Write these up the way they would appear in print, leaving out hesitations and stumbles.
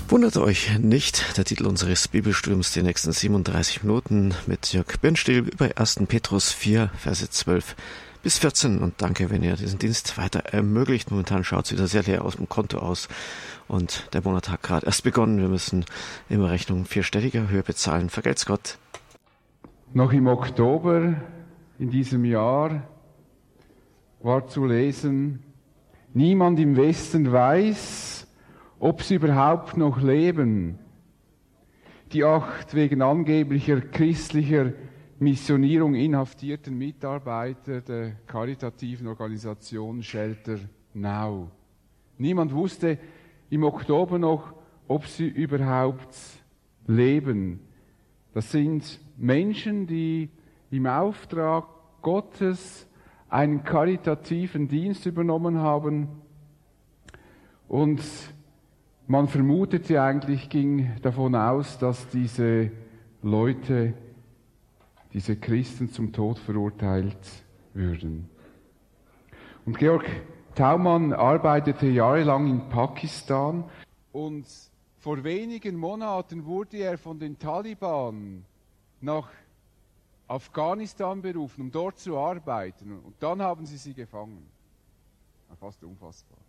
Wundert euch nicht, der Titel unseres Bibelstudiums die nächsten 37 Minuten mit Jörg Birnstiel über 1. Petrus 4, Verse 12 bis 14. Und danke, wenn ihr diesen Dienst weiter ermöglicht. Momentan schaut es wieder sehr leer aus dem Konto aus und der Monat hat gerade erst begonnen. Wir müssen immer Rechnungen vierstelliger Höhe bezahlen. Vergelt's Gott. Noch im Oktober in diesem Jahr war zu lesen: Niemand im Westen weiß, ob sie überhaupt noch leben. Die 8 wegen angeblicher christlicher Missionierung inhaftierten Mitarbeiter der karitativen Organisation Shelter Now. Niemand wusste im Oktober noch, ob sie überhaupt leben. Das sind Menschen, die im Auftrag Gottes einen karitativen Dienst übernommen haben, und man vermutete eigentlich, ging davon aus, dass diese Leute, diese Christen zum Tod verurteilt würden. Und Georg Thaumann arbeitete jahrelang in Pakistan und vor wenigen Monaten wurde er von den Taliban nach Afghanistan berufen, um dort zu arbeiten. Und dann haben sie gefangen. Fast unfassbar.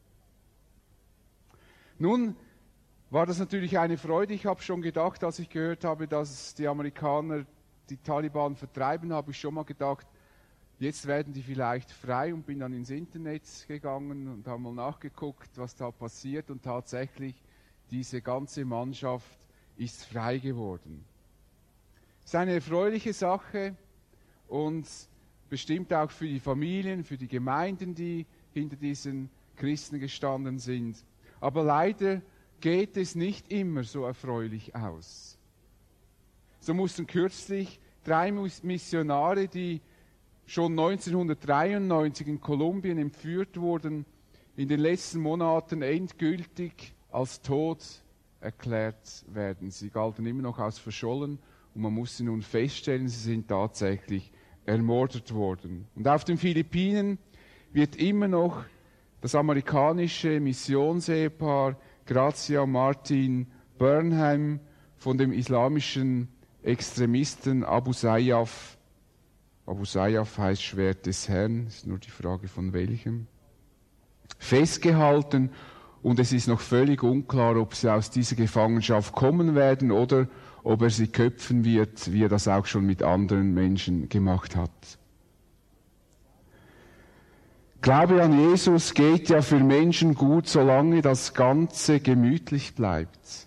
Nun war das natürlich eine Freude. Ich habe schon gedacht, als ich gehört habe, dass die Amerikaner die Taliban vertreiben, habe ich schon mal gedacht, jetzt werden die vielleicht frei, und bin dann ins Internet gegangen und habe mal nachgeguckt, was da passiert, und tatsächlich, diese ganze Mannschaft ist frei geworden. Es ist eine erfreuliche Sache und bestimmt auch für die Familien, für die Gemeinden, die hinter diesen Christen gestanden sind. Aber leider geht es nicht immer so erfreulich aus. So mussten kürzlich 3 Missionare, die schon 1993 in Kolumbien entführt wurden, in den letzten Monaten endgültig als tot erklärt werden. Sie galten immer noch als verschollen und man musste nun feststellen, sie sind tatsächlich ermordet worden. Und auf den Philippinen wird immer noch das amerikanische Missionsehepaar Grazia Martin Burnham von dem islamischen Extremisten Abu Sayyaf heißt Schwert des Herrn, ist nur die Frage von welchem, festgehalten, und es ist noch völlig unklar, ob sie aus dieser Gefangenschaft kommen werden oder ob er sie köpfen wird, wie er das auch schon mit anderen Menschen gemacht hat. Glaube an Jesus geht ja für Menschen gut, solange das Ganze gemütlich bleibt.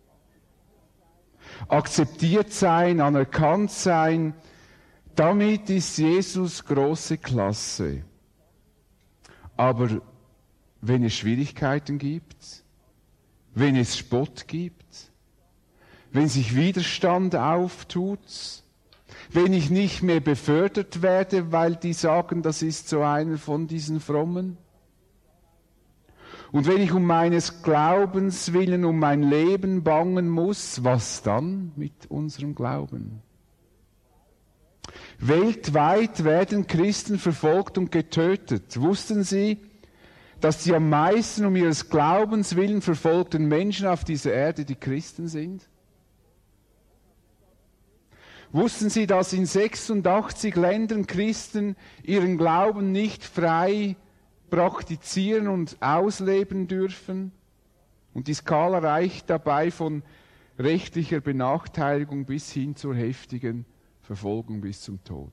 Akzeptiert sein, anerkannt sein, damit ist Jesus große Klasse. Aber wenn es Schwierigkeiten gibt, wenn es Spott gibt, wenn sich Widerstand auftut, wenn ich nicht mehr befördert werde, weil die sagen, das ist so einer von diesen Frommen. Und wenn ich um meines Glaubens willen, um mein Leben bangen muss, was dann mit unserem Glauben? Weltweit werden Christen verfolgt und getötet. Wussten Sie, dass die am meisten um ihres Glaubens willen verfolgten Menschen auf dieser Erde die Christen sind? Wussten Sie, dass in 86 Ländern Christen ihren Glauben nicht frei praktizieren und ausleben dürfen? Und die Skala reicht dabei von rechtlicher Benachteiligung bis hin zur heftigen Verfolgung bis zum Tod.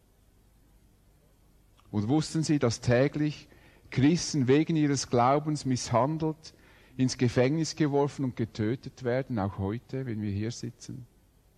Und wussten Sie, dass täglich Christen wegen ihres Glaubens misshandelt, ins Gefängnis geworfen und getötet werden, auch heute, wenn wir hier sitzen?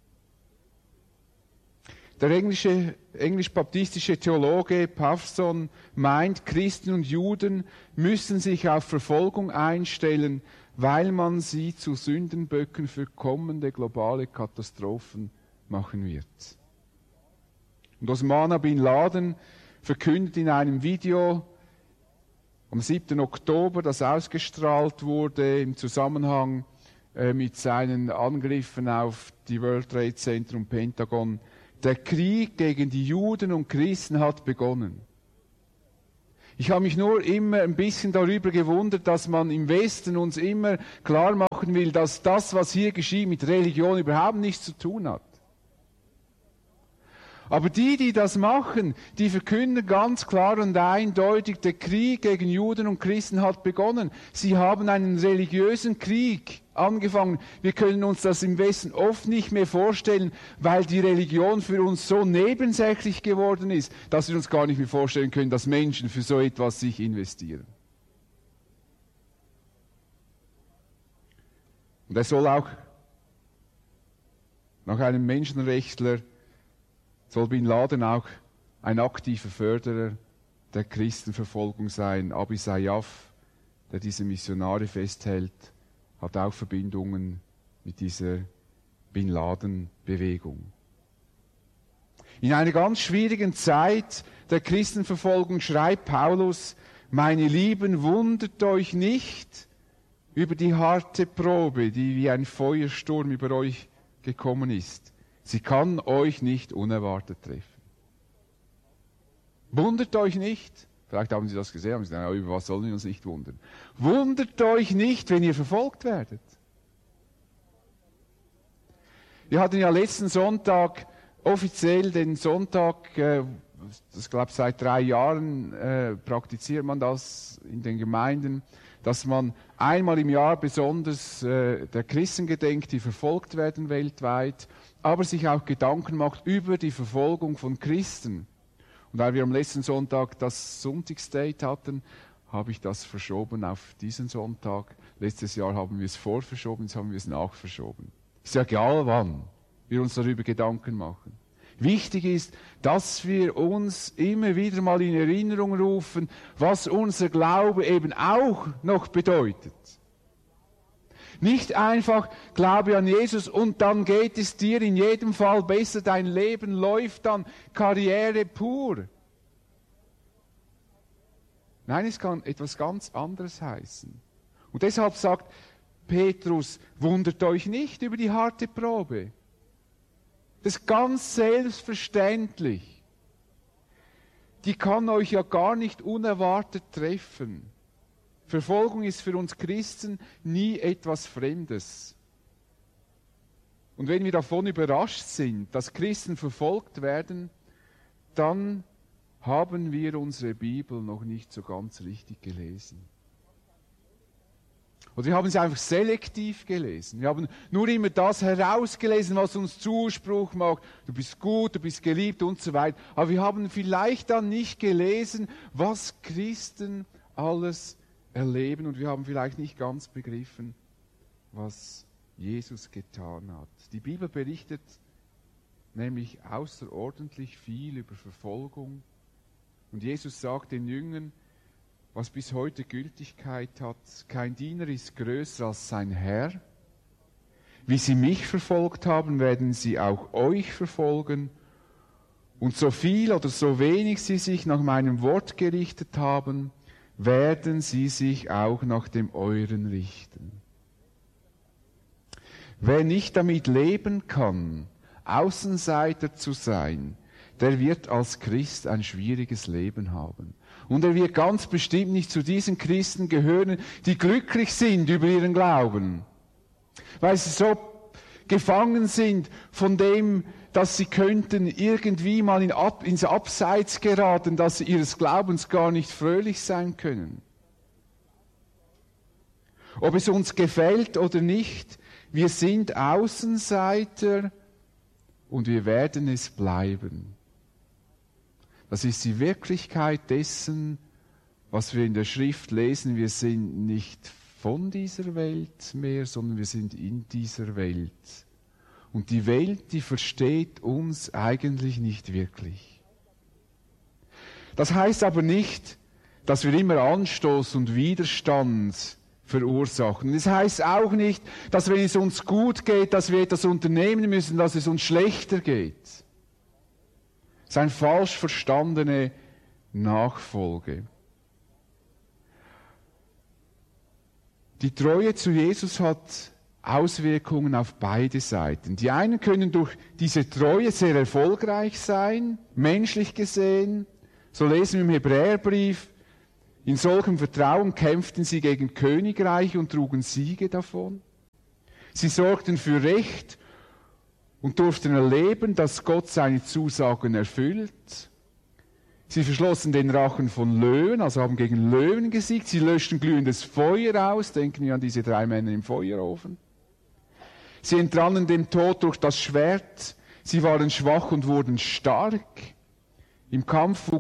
Der englisch-baptistische Theologe Pavson meint, Christen und Juden müssen sich auf Verfolgung einstellen, weil man sie zu Sündenböcken für kommende globale Katastrophen machen wird. Und Osama bin Laden verkündet in einem Video am 7. Oktober, das ausgestrahlt wurde im Zusammenhang mit seinen Angriffen auf die World Trade Center und Pentagon: Der Krieg gegen die Juden und Christen hat begonnen. Ich habe mich nur immer ein bisschen darüber gewundert, dass man im Westen uns immer klar machen will, dass das, was hier geschieht, mit Religion überhaupt nichts zu tun hat. Aber die das machen, die verkünden ganz klar und eindeutig, der Krieg gegen Juden und Christen hat begonnen. Sie haben einen religiösen Krieg angefangen. Wir können uns das im Westen oft nicht mehr vorstellen, weil die Religion für uns so nebensächlich geworden ist, dass wir uns gar nicht mehr vorstellen können, dass Menschen für so etwas sich investieren. Und er soll auch nach einem Menschenrechtler soll Bin Laden auch ein aktiver Förderer der Christenverfolgung sein. Abi Sayyaf, der diese Missionare festhält, hat auch Verbindungen mit dieser Bin Laden-Bewegung. In einer ganz schwierigen Zeit der Christenverfolgung schreibt Paulus: Meine Lieben, wundert euch nicht über die harte Probe, die wie ein Feuersturm über euch gekommen ist. Sie kann euch nicht unerwartet treffen. Wundert euch nicht, vielleicht haben Sie das gesehen, haben Sie gesagt, über was sollen wir uns nicht wundern. Wundert euch nicht, wenn ihr verfolgt werdet. Wir hatten ja letzten Sonntag offiziell den Sonntag, ich glaube seit 3 Jahren praktiziert man das in den Gemeinden, dass man einmal im Jahr besonders der Christen gedenkt, die verfolgt werden weltweit, aber sich auch Gedanken macht über die Verfolgung von Christen. Und weil wir am letzten Sonntag das Sonntagsdate hatten, habe ich das verschoben auf diesen Sonntag. Letztes Jahr haben wir es vorverschoben, jetzt haben wir es nachverschoben. Ist ja egal, wann wir uns darüber Gedanken machen. Wichtig ist, dass wir uns immer wieder mal in Erinnerung rufen, was unser Glaube eben auch noch bedeutet. Nicht einfach Glaube an Jesus und dann geht es dir in jedem Fall besser, dein Leben läuft dann, Karriere pur. Nein, es kann etwas ganz anderes heißen. Und deshalb sagt Petrus, wundert euch nicht über die harte Probe. Das ist ganz selbstverständlich. Die kann euch ja gar nicht unerwartet treffen. Verfolgung ist für uns Christen nie etwas Fremdes. Und wenn wir davon überrascht sind, dass Christen verfolgt werden, dann haben wir unsere Bibel noch nicht so ganz richtig gelesen. Oder wir haben sie einfach selektiv gelesen. Wir haben nur immer das herausgelesen, was uns Zuspruch macht. Du bist gut, du bist geliebt und so weiter. Aber wir haben vielleicht dann nicht gelesen, was Christen alles erleben. Und wir haben vielleicht nicht ganz begriffen, was Jesus getan hat. Die Bibel berichtet nämlich außerordentlich viel über Verfolgung. Und Jesus sagt den Jüngern, was bis heute Gültigkeit hat: Kein Diener ist größer als sein Herr. Wie sie mich verfolgt haben, werden sie auch euch verfolgen. Und so viel oder so wenig sie sich nach meinem Wort gerichtet haben, werden sie sich auch nach dem euren richten. Wer nicht damit leben kann, Außenseiter zu sein, der wird als Christ ein schwieriges Leben haben. Und er wird ganz bestimmt nicht zu diesen Christen gehören, die glücklich sind über ihren Glauben. Weil sie so gefangen sind von dem, dass sie könnten irgendwie mal ins Abseits geraten, dass sie ihres Glaubens gar nicht fröhlich sein können. Ob es uns gefällt oder nicht, wir sind Außenseiter und wir werden es bleiben. Das ist die Wirklichkeit dessen, was wir in der Schrift lesen. Wir sind nicht von dieser Welt mehr, sondern wir sind in dieser Welt. Und die Welt, die versteht uns eigentlich nicht wirklich. Das heißt aber nicht, dass wir immer Anstoß und Widerstand verursachen. Das heißt auch nicht, dass wenn es uns gut geht, dass wir etwas unternehmen müssen, dass es uns schlechter geht. Das ist eine falsch verstandene Nachfolge. Die Treue zu Jesus hat Auswirkungen auf beide Seiten. Die einen können durch diese Treue sehr erfolgreich sein, menschlich gesehen. So lesen wir im Hebräerbrief, In solchem Vertrauen kämpften sie gegen Königreiche und trugen Siege davon. Sie sorgten für Recht und durften erleben, dass Gott seine Zusagen erfüllt. Sie verschlossen den Rachen von Löwen, also haben gegen Löwen gesiegt. Sie löschten glühendes Feuer aus. Denken wir an diese 3 Männer im Feuerofen. Sie entrannen dem Tod durch das Schwert. Sie waren schwach und wurden stark. Im Kampf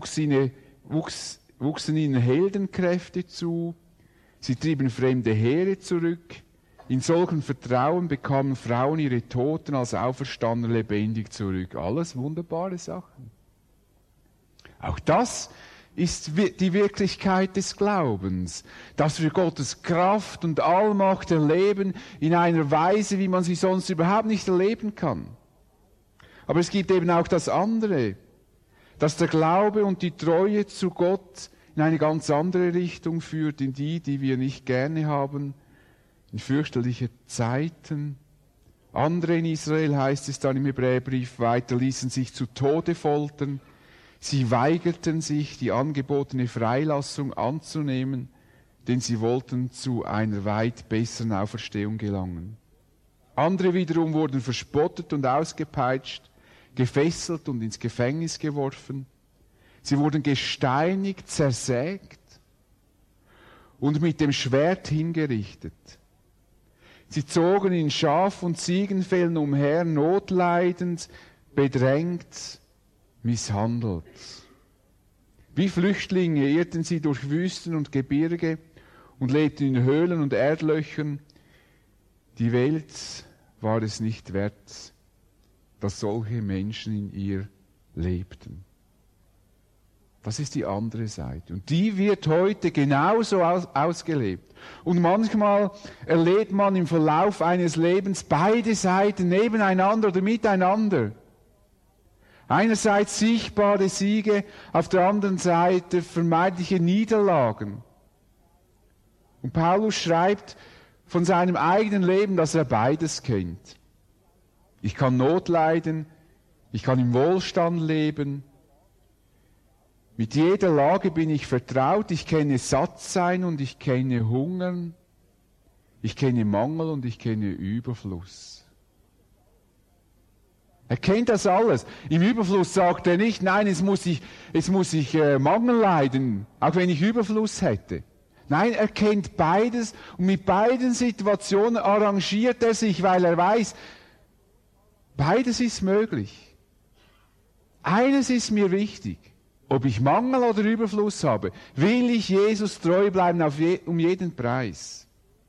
wuchsen ihnen Heldenkräfte zu. Sie trieben fremde Heere zurück. In solchem Vertrauen bekamen Frauen ihre Toten als Auferstandene lebendig zurück. Alles wunderbare Sachen. Auch das ist die Wirklichkeit des Glaubens, dass wir Gottes Kraft und Allmacht erleben in einer Weise, wie man sie sonst überhaupt nicht erleben kann. Aber es gibt eben auch das andere, dass der Glaube und die Treue zu Gott in eine ganz andere Richtung führt, in die wir nicht gerne haben, in fürchterliche Zeiten. Andere in Israel, heißt es dann im Hebräerbrief weiter, ließen sich zu Tode foltern. Sie weigerten sich, die angebotene Freilassung anzunehmen, denn sie wollten zu einer weit besseren Auferstehung gelangen. Andere wiederum wurden verspottet und ausgepeitscht, gefesselt und ins Gefängnis geworfen. Sie wurden gesteinigt, zersägt und mit dem Schwert hingerichtet. Sie zogen in Schaf- und Ziegenfällen umher, notleidend, bedrängt, misshandelt. Wie Flüchtlinge irrten sie durch Wüsten und Gebirge und lebten in Höhlen und Erdlöchern. Die Welt war es nicht wert, dass solche Menschen in ihr lebten. Das ist die andere Seite. Und die wird heute genauso ausgelebt. Und manchmal erlebt man im Verlauf eines Lebens beide Seiten nebeneinander oder miteinander. Einerseits sichtbare Siege, auf der anderen Seite vermeintliche Niederlagen. Und Paulus schreibt von seinem eigenen Leben, dass er beides kennt. Ich kann Not leiden, ich kann im Wohlstand leben. Mit jeder Lage bin ich vertraut, ich kenne Sattsein und ich kenne Hungern, ich kenne Mangel und ich kenne Überfluss. Er kennt das alles. Im Überfluss sagt er nicht, nein, jetzt muss ich Mangel leiden, auch wenn ich Überfluss hätte. Nein, er kennt beides und mit beiden Situationen arrangiert er sich, weil er weiß, beides ist möglich. Eines ist mir wichtig, ob ich Mangel oder Überfluss habe, will ich Jesus treu bleiben um jeden Preis.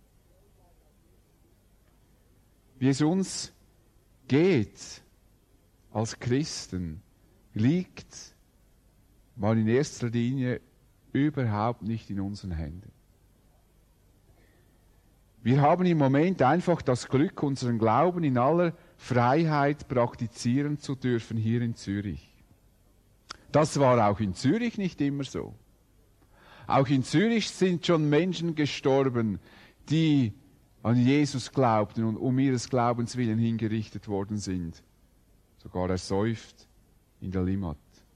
Wie es uns geht als Christen, liegt mal in erster Linie überhaupt nicht in unseren Händen. Wir haben im Moment einfach das Glück, unseren Glauben in aller Freiheit praktizieren zu dürfen hier in Zürich. Das war auch in Zürich nicht immer so. Auch in Zürich sind schon Menschen gestorben, die an Jesus glaubten und um ihres Glaubens willen hingerichtet worden sind. Sogar ersäuft in der Limmat.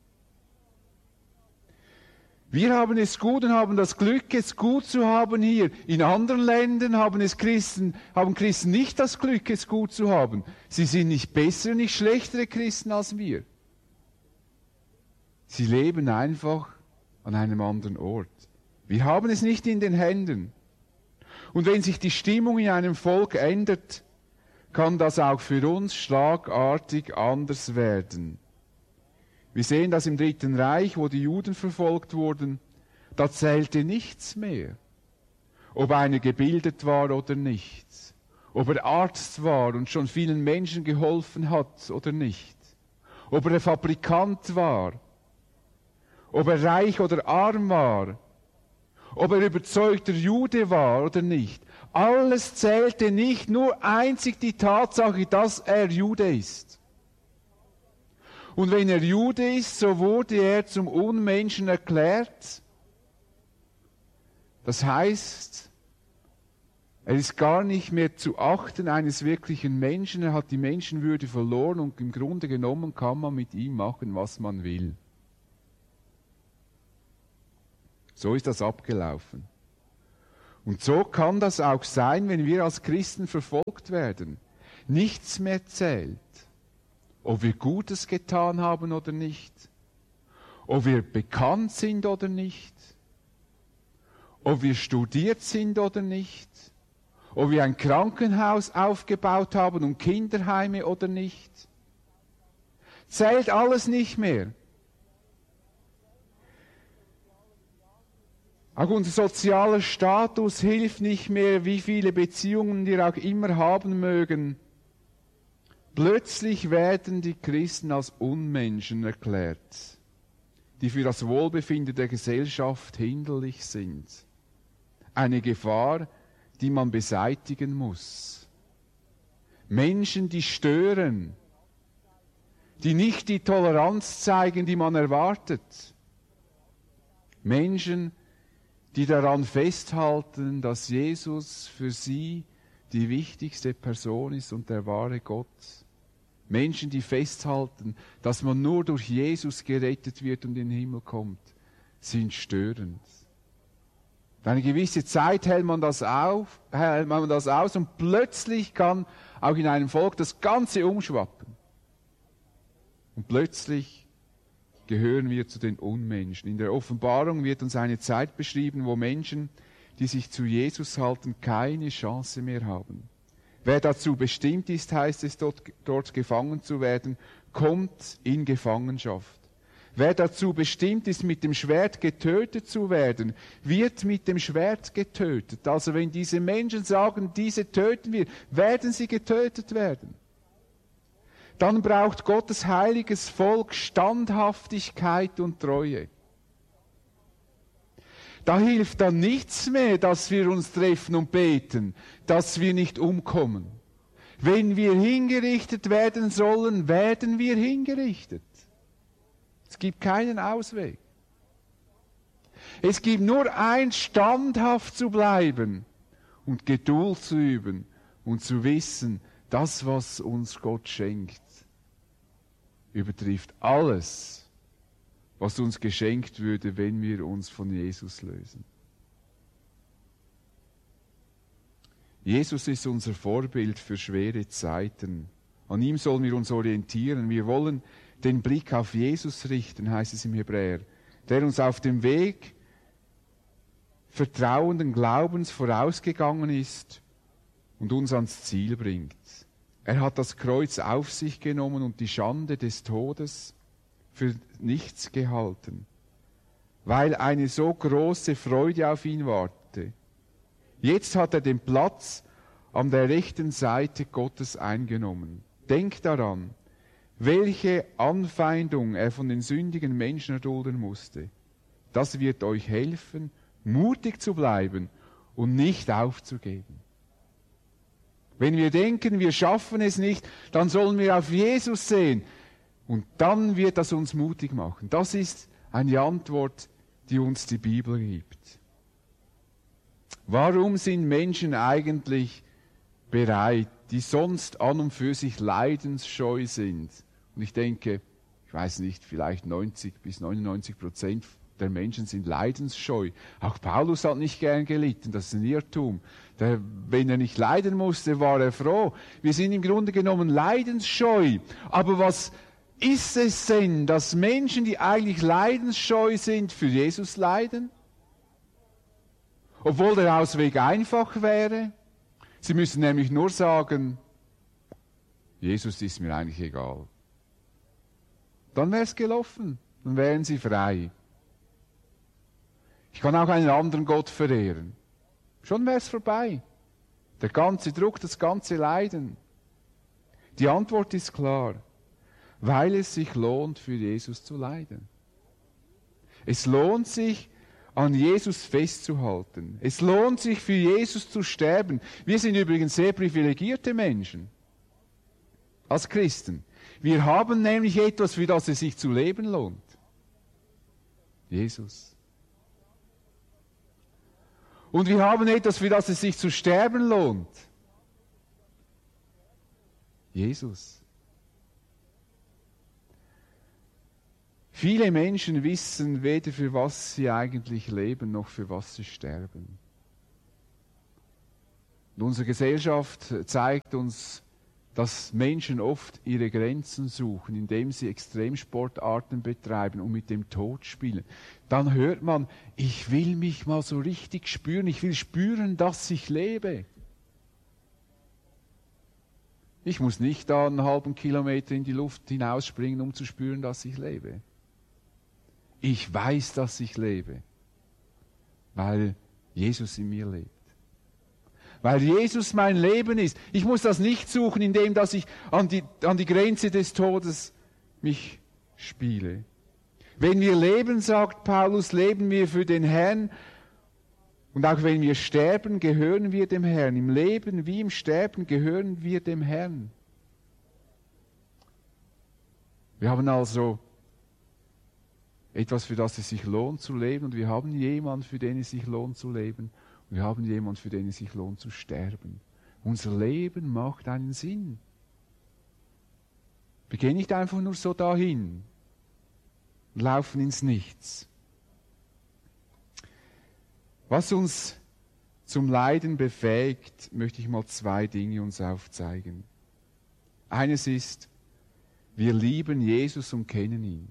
Wir haben es gut und haben das Glück, es gut zu haben hier. In anderen Ländern haben Christen nicht das Glück, es gut zu haben. Sie sind nicht bessere, nicht schlechtere Christen als wir. Sie leben einfach an einem anderen Ort. Wir haben es nicht in den Händen. Und wenn sich die Stimmung in einem Volk ändert, kann das auch für uns schlagartig anders werden. Wir sehen das im Dritten Reich, wo die Juden verfolgt wurden. Da zählte nichts mehr. Ob einer gebildet war oder nicht. Ob er Arzt war und schon vielen Menschen geholfen hat oder nicht. Ob er Fabrikant war. Ob er reich oder arm war. Ob er überzeugter Jude war oder nicht. Alles zählte nicht, nur einzig die Tatsache, dass er Jude ist. Und wenn er Jude ist, so wurde er zum Unmenschen erklärt. Das heißt, er ist gar nicht mehr zu achten eines wirklichen Menschen. Er hat die Menschenwürde verloren und im Grunde genommen kann man mit ihm machen, was man will. So ist das abgelaufen. Und so kann das auch sein, wenn wir als Christen verfolgt werden. Nichts mehr zählt, ob wir Gutes getan haben oder nicht, ob wir bekannt sind oder nicht, ob wir studiert sind oder nicht, ob wir ein Krankenhaus aufgebaut haben und Kinderheime oder nicht. Zählt alles nicht mehr. Auch unser sozialer Status hilft nicht mehr, wie viele Beziehungen wir auch immer haben mögen. Plötzlich werden die Christen als Unmenschen erklärt, die für das Wohlbefinden der Gesellschaft hinderlich sind. Eine Gefahr, die man beseitigen muss. Menschen, die stören, die nicht die Toleranz zeigen, die man erwartet. Menschen, die daran festhalten, dass Jesus für sie die wichtigste Person ist und der wahre Gott. Menschen, die festhalten, dass man nur durch Jesus gerettet wird und in den Himmel kommt, sind störend. Eine gewisse Zeit hält man das aus und plötzlich kann auch in einem Volk das Ganze umschwappen. Und plötzlich gehören wir zu den Unmenschen. In der Offenbarung wird uns eine Zeit beschrieben, wo Menschen, die sich zu Jesus halten, keine Chance mehr haben. Wer dazu bestimmt ist, heißt es, dort gefangen zu werden, kommt in Gefangenschaft. Wer dazu bestimmt ist, mit dem Schwert getötet zu werden, wird mit dem Schwert getötet. Also wenn diese Menschen sagen, diese töten wir, werden sie getötet werden. Dann braucht Gottes heiliges Volk Standhaftigkeit und Treue. Da hilft dann nichts mehr, dass wir uns treffen und beten, dass wir nicht umkommen. Wenn wir hingerichtet werden sollen, werden wir hingerichtet. Es gibt keinen Ausweg. Es gibt nur eins, standhaft zu bleiben und Geduld zu üben und zu wissen, das, was uns Gott schenkt, übertrifft alles, was uns geschenkt würde, wenn wir uns von Jesus lösen. Jesus ist unser Vorbild für schwere Zeiten. An ihm sollen wir uns orientieren. Wir wollen den Blick auf Jesus richten, heißt es im Hebräer, der uns auf dem Weg vertrauenden Glaubens vorausgegangen ist und uns ans Ziel bringt. Er hat das Kreuz auf sich genommen und die Schande des Todes für nichts gehalten, weil eine so große Freude auf ihn warte. Jetzt hat er den Platz an der rechten Seite Gottes eingenommen. Denkt daran, welche Anfeindung er von den sündigen Menschen erdulden musste. Das wird euch helfen, mutig zu bleiben und nicht aufzugeben. Wenn wir denken, wir schaffen es nicht, dann sollen wir auf Jesus sehen. Und dann wird das uns mutig machen. Das ist eine Antwort, die uns die Bibel gibt. Warum sind Menschen eigentlich bereit, die sonst an und für sich leidensscheu sind? Und ich denke, ich weiß nicht, vielleicht 90-99% der Menschen sind leidensscheu. Auch Paulus hat nicht gern gelitten, das ist ein Irrtum. Wenn er nicht leiden musste, war er froh. Wir sind im Grunde genommen leidensscheu. Aber was ist es denn, dass Menschen, die eigentlich leidensscheu sind, für Jesus leiden? Obwohl der Ausweg einfach wäre. Sie müssen nämlich nur sagen, Jesus ist mir eigentlich egal. Dann wäre es gelaufen, dann wären sie frei. Ich kann auch einen anderen Gott verehren. Schon wäre es vorbei. Der ganze Druck, das ganze Leiden. Die Antwort ist klar. Weil es sich lohnt, für Jesus zu leiden. Es lohnt sich, an Jesus festzuhalten. Es lohnt sich, für Jesus zu sterben. Wir sind übrigens sehr privilegierte Menschen. Als Christen. Wir haben nämlich etwas, für das es sich zu leben lohnt. Jesus. Und wir haben etwas, für das es sich zu sterben lohnt. Jesus. Viele Menschen wissen weder für was sie eigentlich leben, noch für was sie sterben. Und unsere Gesellschaft zeigt uns, dass Menschen oft ihre Grenzen suchen, indem sie Extremsportarten betreiben und mit dem Tod spielen. Dann hört man, ich will mich mal so richtig spüren, ich will spüren, dass ich lebe. Ich muss nicht da einen halben Kilometer in die Luft hinausspringen, um zu spüren, dass ich lebe. Ich weiß, dass ich lebe, weil Jesus in mir lebt. Weil Jesus mein Leben ist. Ich muss das nicht suchen, indem dass ich an die Grenze des Todes mich spiele. Wenn wir leben, sagt Paulus, leben wir für den Herrn. Und auch wenn wir sterben, gehören wir dem Herrn. Im Leben wie im Sterben gehören wir dem Herrn. Wir haben also etwas, für das es sich lohnt zu leben. Und wir haben jemanden, für den es sich lohnt zu leben. Und wir haben jemanden, für den es sich lohnt zu sterben. Unser Leben macht einen Sinn. Wir gehen nicht einfach nur so dahin und laufen ins Nichts. Was uns zum Leiden befähigt, möchte ich mal 2 Dinge uns aufzeigen. Eines ist, wir lieben Jesus und kennen ihn.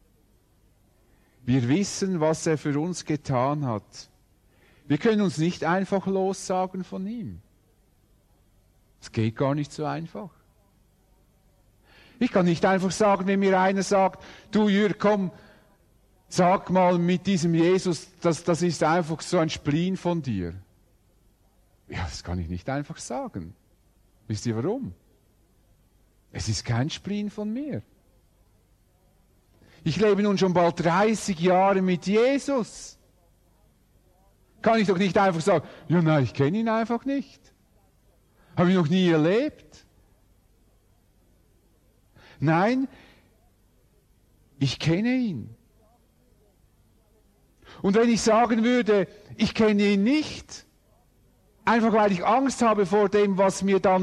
Wir wissen, was er für uns getan hat. Wir können uns nicht einfach lossagen von ihm. Es geht gar nicht so einfach. Ich kann nicht einfach sagen, wenn mir einer sagt, du Jürg, komm, sag mal mit diesem Jesus, das ist einfach so ein Spleen von dir. Ja, das kann ich nicht einfach sagen. Wisst ihr warum? Es ist kein Spleen von mir. Ich lebe nun schon bald 30 Jahre mit Jesus. Kann ich doch nicht einfach sagen, ja nein, ich kenne ihn einfach nicht. Habe ich noch nie erlebt. Nein, ich kenne ihn. Und wenn ich sagen würde, ich kenne ihn nicht, einfach weil ich Angst habe vor dem, was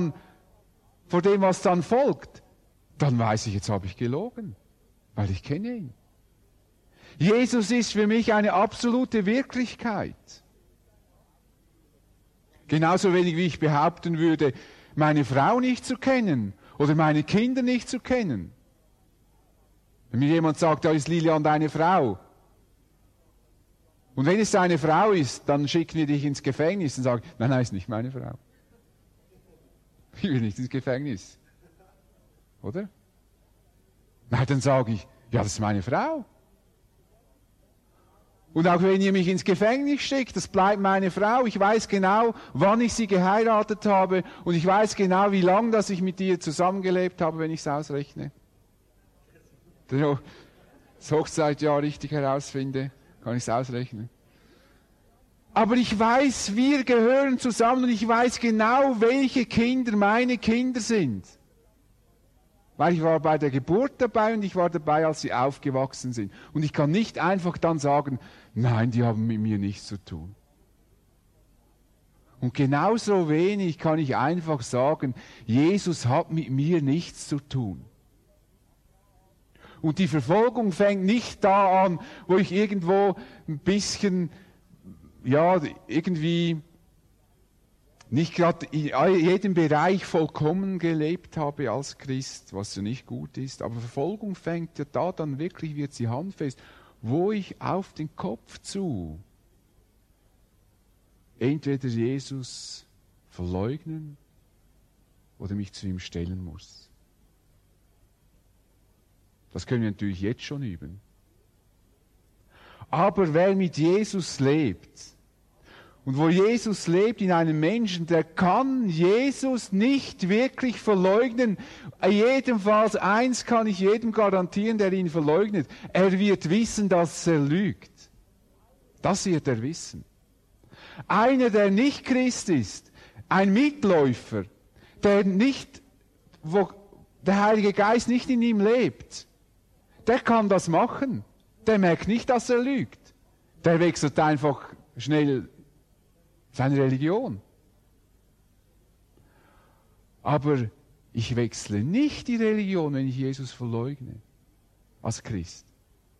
dann folgt, dann weiß ich, jetzt habe ich gelogen, weil ich kenne ihn. Jesus ist für mich eine absolute Wirklichkeit. Genauso wenig wie ich behaupten würde, meine Frau nicht zu kennen oder meine Kinder nicht zu kennen. Wenn mir jemand sagt, da ist Lilian deine Frau. Und wenn es deine Frau ist, dann schicken wir dich ins Gefängnis und sagen, nein, ist nicht meine Frau. Ich will nicht ins Gefängnis. Oder? Nein, dann sage ich, ja, das ist meine Frau. Und auch wenn ihr mich ins Gefängnis schickt, das bleibt meine Frau. Ich weiß genau, wann ich sie geheiratet habe und ich weiß genau, wie lange dass ich mit ihr zusammengelebt habe, wenn ich es ausrechne. Wenn ich das Hochzeitjahr richtig herausfinde, kann ich es ausrechnen. Aber ich weiß, wir gehören zusammen und ich weiß genau, welche Kinder meine Kinder sind. Weil ich war bei der Geburt dabei und ich war dabei, als sie aufgewachsen sind. Und ich kann nicht einfach dann sagen, nein, die haben mit mir nichts zu tun. Und genauso wenig kann ich einfach sagen, Jesus hat mit mir nichts zu tun. Und die Verfolgung fängt nicht da an, wo ich irgendwo ein bisschen, ja, irgendwie nicht gerade in jedem Bereich vollkommen gelebt habe als Christ, was ja nicht gut ist. Aber Verfolgung fängt ja da dann wirklich, wird sie handfest, wo ich auf den Kopf zu entweder Jesus verleugnen oder mich zu ihm stellen muss. Das können wir natürlich jetzt schon üben. Aber wer mit Jesus lebt, und wo Jesus lebt in einem Menschen, der kann Jesus nicht wirklich verleugnen. Jedenfalls eins kann ich jedem garantieren, der ihn verleugnet. Er wird wissen, dass er lügt. Das wird er wissen. Einer, der nicht Christ ist, ein Mitläufer, wo der Heilige Geist nicht in ihm lebt, der kann das machen. Der merkt nicht, dass er lügt. Der wechselt einfach schnell seine Religion. Aber ich wechsle nicht die Religion, wenn ich Jesus verleugne, als Christ.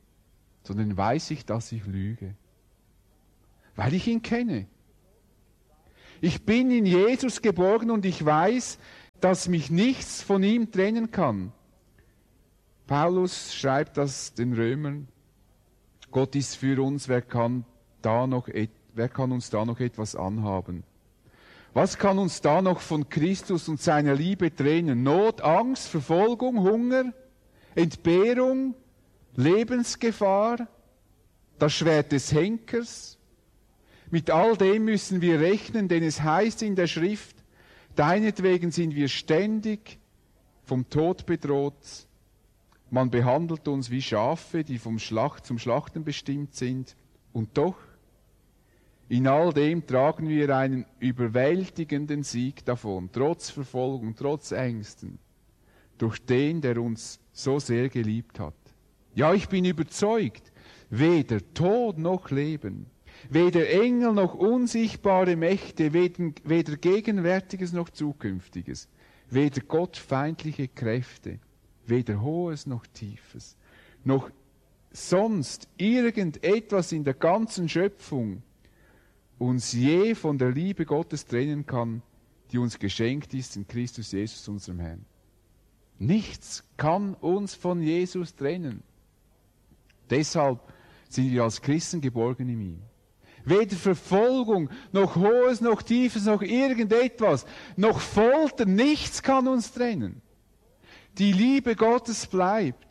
sondern weiß ich, dass ich lüge. Weil ich ihn kenne. Ich bin in Jesus geborgen und ich weiß, dass mich nichts von ihm trennen kann. Paulus schreibt das den Römern. Gott ist für uns, wer kann uns da noch etwas anhaben? Was kann uns da noch von Christus und seiner Liebe trennen? Not, Angst, Verfolgung, Hunger, Entbehrung, Lebensgefahr, das Schwert des Henkers? Mit all dem müssen wir rechnen, denn es heißt in der Schrift, deinetwegen sind wir ständig vom Tod bedroht. Man behandelt uns wie Schafe, die zum Schlachten bestimmt sind. Und doch, in all dem tragen wir einen überwältigenden Sieg davon, trotz Verfolgung, trotz Ängsten, durch den, der uns so sehr geliebt hat. Ja, ich bin überzeugt, weder Tod noch Leben, weder Engel noch unsichtbare Mächte, weder Gegenwärtiges noch Zukünftiges, weder gottfeindliche Kräfte, weder Hohes noch Tiefes, noch sonst irgendetwas in der ganzen Schöpfung uns je von der Liebe Gottes trennen kann, die uns geschenkt ist in Christus Jesus, unserem Herrn. Nichts kann uns von Jesus trennen. Deshalb sind wir als Christen geborgen in ihm. Weder Verfolgung, noch Hohes, noch Tiefes, noch irgendetwas, noch Folter, nichts kann uns trennen. Die Liebe Gottes bleibt.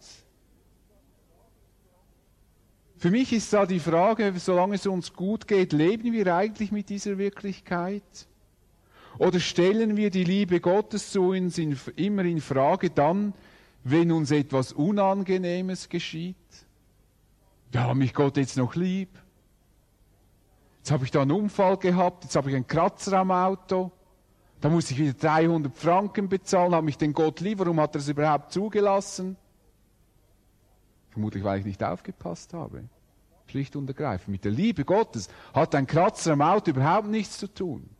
Für mich ist da die Frage, solange es uns gut geht, leben wir eigentlich mit dieser Wirklichkeit? Oder stellen wir die Liebe Gottes zu uns immer in Frage dann, wenn uns etwas Unangenehmes geschieht? Ja, hat mich Gott jetzt noch lieb? Jetzt habe ich da einen Unfall gehabt, jetzt habe ich einen Kratzer am Auto, da muss ich wieder 300 Franken bezahlen, habe mich den Gott lieb, warum hat er es überhaupt zugelassen? Vermutlich, weil ich nicht aufgepasst habe. Schlicht und ergreifend. Mit der Liebe Gottes hat ein Kratzer am Auto überhaupt nichts zu tun.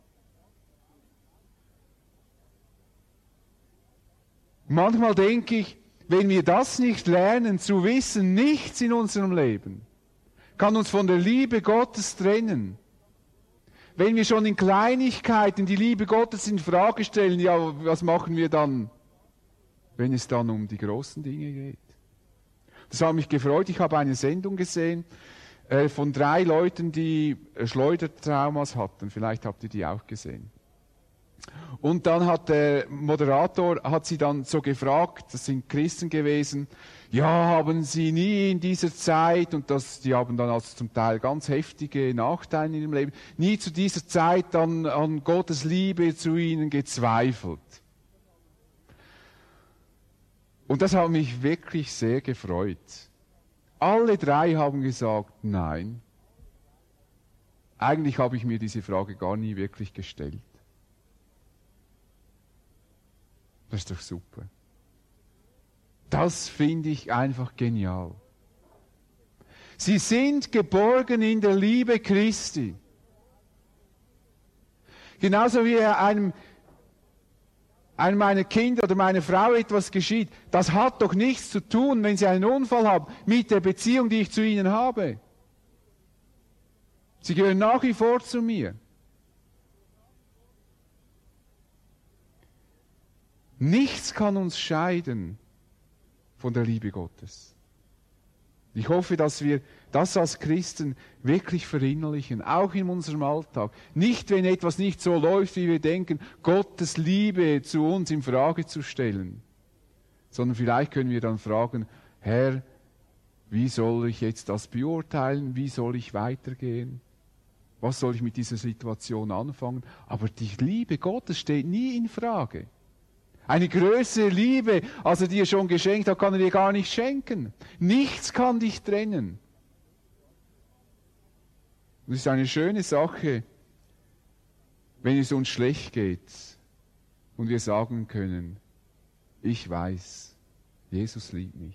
Manchmal denke ich, wenn wir das nicht lernen, zu wissen, nichts in unserem Leben kann uns von der Liebe Gottes trennen. Wenn wir schon in Kleinigkeiten die Liebe Gottes in Frage stellen, ja, was machen wir dann, wenn es dann um die großen Dinge geht? Das hat mich gefreut. Ich habe eine Sendung gesehen von 3 Leuten, die Schleudertraumas hatten. Vielleicht habt ihr die auch gesehen. Und dann hat der Moderator sie dann so gefragt, das sind Christen gewesen, ja, haben sie nie in dieser Zeit, und die haben dann also zum Teil ganz heftige Nachteile in ihrem Leben, nie zu dieser Zeit an Gottes Liebe zu ihnen gezweifelt. Und das hat mich wirklich sehr gefreut. Alle 3 haben gesagt, nein. Eigentlich habe ich mir diese Frage gar nie wirklich gestellt. Das ist doch super. Das finde ich einfach genial. Sie sind geborgen in der Liebe Christi. Genauso wie einem meiner Kinder oder meiner Frau etwas geschieht, das hat doch nichts zu tun, wenn sie einen Unfall haben, mit der Beziehung, die ich zu ihnen habe. Sie gehören nach wie vor zu mir. Nichts kann uns scheiden von der Liebe Gottes. Ich hoffe, dass wir das als Christen wirklich verinnerlichen, auch in unserem Alltag. Nicht, wenn etwas nicht so läuft, wie wir denken, Gottes Liebe zu uns in Frage zu stellen, sondern vielleicht können wir dann fragen, Herr, wie soll ich jetzt das beurteilen? Wie soll ich weitergehen? Was soll ich mit dieser Situation anfangen? Aber die Liebe Gottes steht nie in Frage. Eine größere Liebe, als er dir schon geschenkt hat, kann er dir gar nicht schenken. Nichts kann dich trennen. Und es ist eine schöne Sache, wenn es uns schlecht geht und wir sagen können, ich weiß, Jesus liebt mich.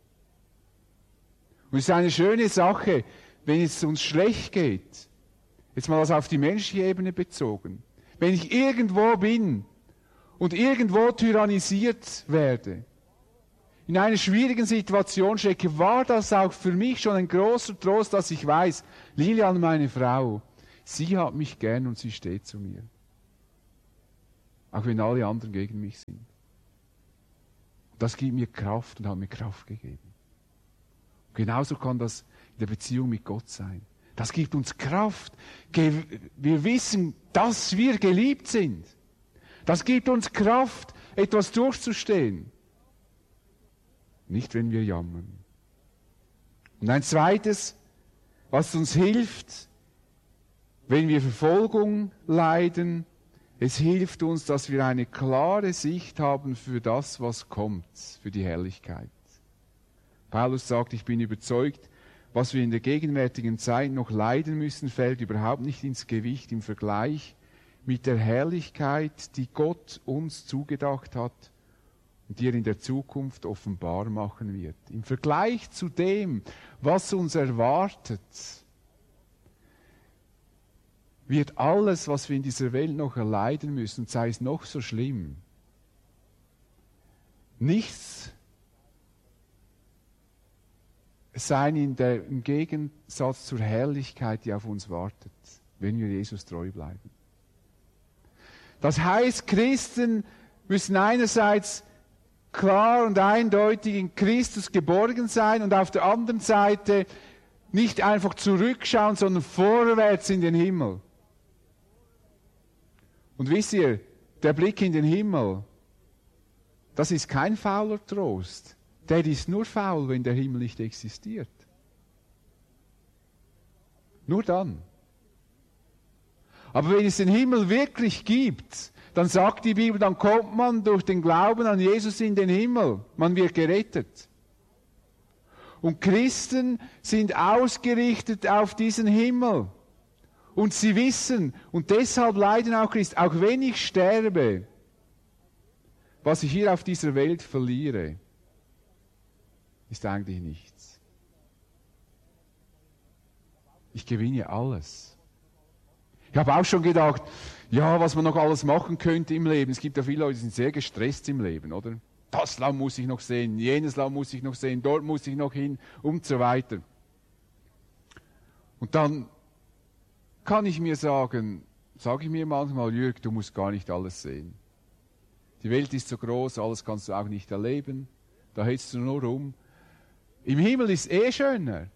Und es ist eine schöne Sache, wenn es uns schlecht geht, jetzt mal das auf die menschliche Ebene bezogen, wenn ich irgendwo bin und irgendwo tyrannisiert werde, in einer schwierigen Situation stecke, war das auch für mich schon ein großer Trost, dass ich weiß, Lilian, meine Frau, sie hat mich gern und sie steht zu mir. Auch wenn alle anderen gegen mich sind. Das gibt mir Kraft und hat mir Kraft gegeben. Und genauso kann das in der Beziehung mit Gott sein. Das gibt uns Kraft. Wir wissen, dass wir geliebt sind. Das gibt uns Kraft, etwas durchzustehen. Nicht, wenn wir jammern. Und ein zweites, was uns hilft, wenn wir Verfolgung leiden, es hilft uns, dass wir eine klare Sicht haben für das, was kommt, für die Herrlichkeit. Paulus sagt, ich bin überzeugt, was wir in der gegenwärtigen Zeit noch leiden müssen, fällt überhaupt nicht ins Gewicht im Vergleich mit der Herrlichkeit, die Gott uns zugedacht hat und die er in der Zukunft offenbar machen wird. Im Vergleich zu dem, was uns erwartet, wird alles, was wir in dieser Welt noch erleiden müssen, sei es noch so schlimm, nichts sein im Gegensatz zur Herrlichkeit, die auf uns wartet, wenn wir Jesus treu bleiben. Das heißt, Christen müssen einerseits klar und eindeutig in Christus geborgen sein und auf der anderen Seite nicht einfach zurückschauen, sondern vorwärts in den Himmel. Und wisst ihr, der Blick in den Himmel, das ist kein fauler Trost. Der ist nur faul, wenn der Himmel nicht existiert. Nur dann. Aber wenn es den Himmel wirklich gibt, dann sagt die Bibel, dann kommt man durch den Glauben an Jesus in den Himmel. Man wird gerettet. Und Christen sind ausgerichtet auf diesen Himmel. Und sie wissen, und deshalb leiden auch Christen, auch wenn ich sterbe, was ich hier auf dieser Welt verliere, ist eigentlich nichts. Ich gewinne alles. Ich habe auch schon gedacht, ja, was man noch alles machen könnte im Leben. Es gibt ja viele Leute, die sind sehr gestresst im Leben, oder? Das Land muss ich noch sehen, jenes Land muss ich noch sehen, dort muss ich noch hin und so weiter. Und dann kann ich mir sagen, sage ich mir manchmal, Jürg, du musst gar nicht alles sehen. Die Welt ist so groß, alles kannst du auch nicht erleben. Da hältst du nur rum. Im Himmel ist schöner.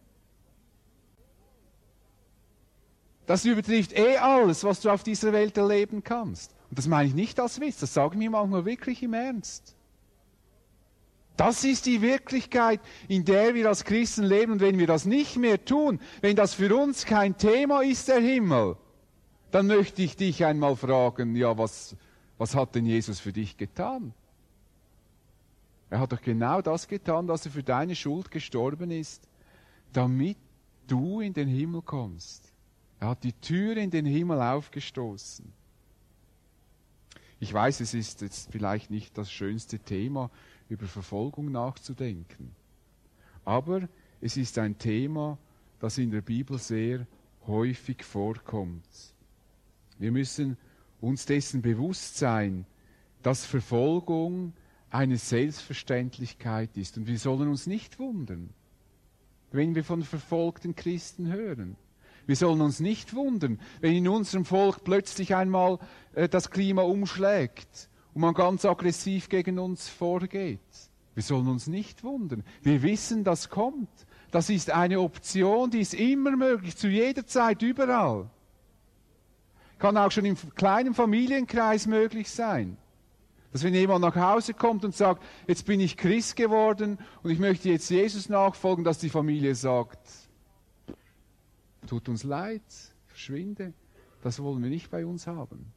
Das übertrifft alles, was du auf dieser Welt erleben kannst. Und das meine ich nicht als Witz, das sage ich mir manchmal wirklich im Ernst. Das ist die Wirklichkeit, in der wir als Christen leben. Und wenn wir das nicht mehr tun, wenn das für uns kein Thema ist, der Himmel, dann möchte ich dich einmal fragen, ja, was hat denn Jesus für dich getan? Er hat doch genau das getan, dass er für deine Schuld gestorben ist, damit du in den Himmel kommst. Er hat die Tür in den Himmel aufgestoßen. Ich weiß, es ist jetzt vielleicht nicht das schönste Thema, über Verfolgung nachzudenken. Aber es ist ein Thema, das in der Bibel sehr häufig vorkommt. Wir müssen uns dessen bewusst sein, dass Verfolgung eine Selbstverständlichkeit ist. Und wir sollen uns nicht wundern, wenn wir von verfolgten Christen hören. Wir sollen uns nicht wundern, wenn in unserem Volk plötzlich einmal das Klima umschlägt und man ganz aggressiv gegen uns vorgeht. Wir sollen uns nicht wundern. Wir wissen, das kommt. Das ist eine Option, die ist immer möglich, zu jeder Zeit, überall. Kann auch schon im kleinen Familienkreis möglich sein. Dass wenn jemand nach Hause kommt und sagt, jetzt bin ich Christ geworden und ich möchte jetzt Jesus nachfolgen, dass die Familie sagt, tut uns leid, verschwinde, das wollen wir nicht bei uns haben.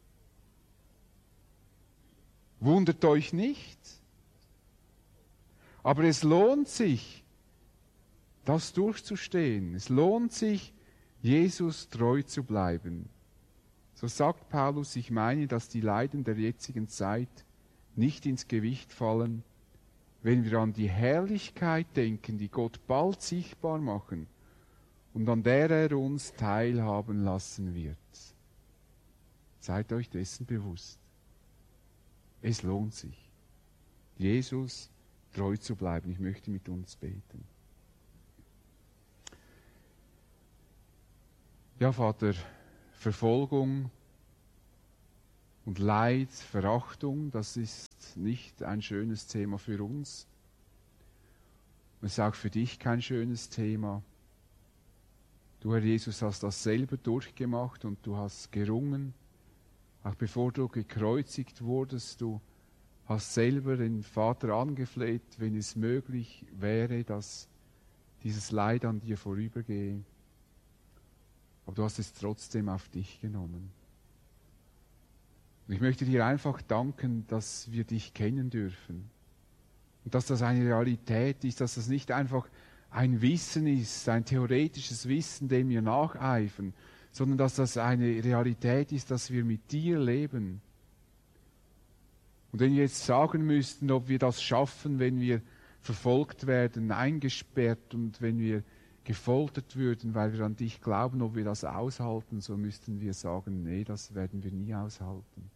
Wundert euch nicht, aber es lohnt sich, das durchzustehen. Es lohnt sich, Jesus treu zu bleiben. So sagt Paulus, ich meine, dass die Leiden der jetzigen Zeit nicht ins Gewicht fallen, wenn wir an die Herrlichkeit denken, die Gott bald sichtbar machen und an der er uns teilhaben lassen wird. Seid euch dessen bewusst. Es lohnt sich, Jesus treu zu bleiben. Ich möchte mit uns beten. Ja, Vater, Verfolgung und Leid, Verachtung, das ist nicht ein schönes Thema für uns. Es ist auch für dich kein schönes Thema. Du, Herr Jesus, hast das selber durchgemacht und du hast gerungen. Auch bevor du gekreuzigt wurdest, du hast selber den Vater angefleht, wenn es möglich wäre, dass dieses Leid an dir vorübergehe. Aber du hast es trotzdem auf dich genommen. Und ich möchte dir einfach danken, dass wir dich kennen dürfen. Und dass das eine Realität ist, dass das nicht einfach ein Wissen ist, ein theoretisches Wissen, dem wir nacheifern, sondern dass das eine Realität ist, dass wir mit dir leben. Und wenn wir jetzt sagen müssten, ob wir das schaffen, wenn wir verfolgt werden, eingesperrt und wenn wir gefoltert würden, weil wir an dich glauben, ob wir das aushalten, so müssten wir sagen, nee, das werden wir nie aushalten.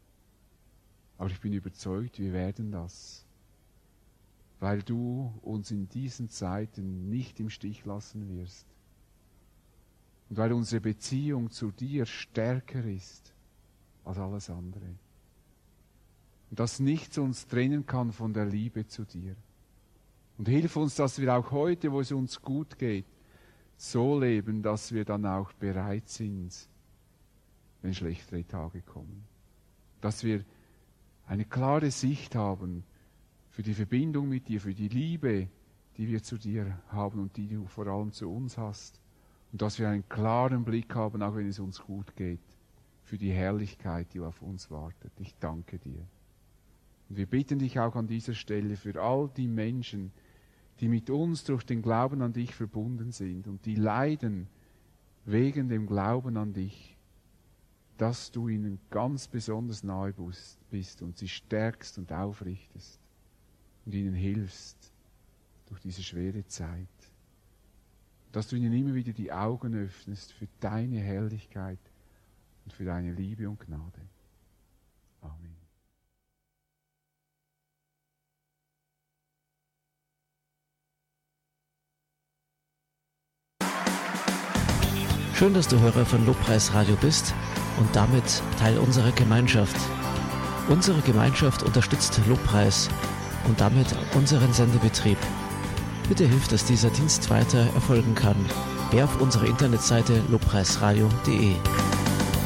Aber ich bin überzeugt, wir werden das. Weil du uns in diesen Zeiten nicht im Stich lassen wirst. Und weil unsere Beziehung zu dir stärker ist als alles andere. Und dass nichts uns trennen kann von der Liebe zu dir. Und hilf uns, dass wir auch heute, wo es uns gut geht, so leben, dass wir dann auch bereit sind, wenn schlechtere Tage kommen. Dass wir eine klare Sicht haben für die Verbindung mit dir, für die Liebe, die wir zu dir haben und die du vor allem zu uns hast. Und dass wir einen klaren Blick haben, auch wenn es uns gut geht, für die Herrlichkeit, die auf uns wartet. Ich danke dir. Und wir bitten dich auch an dieser Stelle für all die Menschen, die mit uns durch den Glauben an dich verbunden sind und die leiden wegen dem Glauben an dich, dass du ihnen ganz besonders nahe bist und sie stärkst und aufrichtest und ihnen hilfst durch diese schwere Zeit. Dass du ihnen immer wieder die Augen öffnest für deine Herrlichkeit und für deine Liebe und Gnade. Amen. Schön, dass du Hörer von Lobpreis Radio bist und damit Teil unserer Gemeinschaft. Unsere Gemeinschaft unterstützt Lobpreis und damit unseren Sendebetrieb. Bitte hilf, dass dieser Dienst weiter erfolgen kann. Geh auf unsere Internetseite lobpreisradio.de.